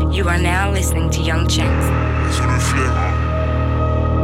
You are now listening to Young Checks. Sur le flair, hein.